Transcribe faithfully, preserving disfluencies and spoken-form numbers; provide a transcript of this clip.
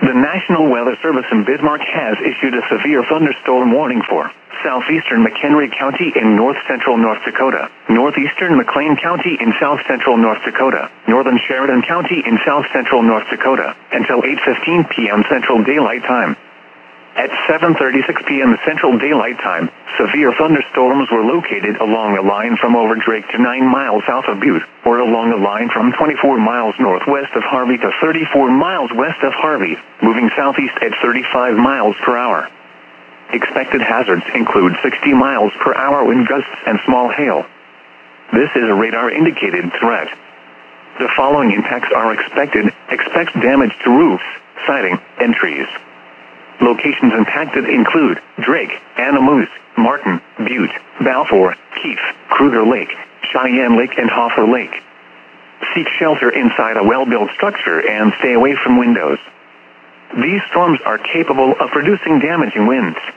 The National Weather Service in Bismarck has issued a severe thunderstorm warning for southeastern McHenry County in north-central North Dakota, northeastern McLean County in south-central North Dakota, northern Sheridan County in south-central North Dakota, until eight fifteen p.m. Central Daylight Time. At seven thirty-six p.m. Central Daylight Time, severe thunderstorms were located along a line from over Drake to nine miles south of Butte, or along a line from twenty-four miles northwest of Harvey to thirty-four miles west of Harvey, moving southeast at thirty-five miles per hour. Expected hazards include sixty miles per hour wind gusts and small hail. This is a radar-indicated threat. The following impacts are expected. Expect damage to roofs, siding, and trees. Locations impacted include Drake, Anamoose, Martin, Butte, Balfour, Keith, Kruger Lake, Cheyenne Lake, and Hoffer Lake. Seek shelter inside a well-built structure and stay away from windows. These storms are capable of producing damaging winds.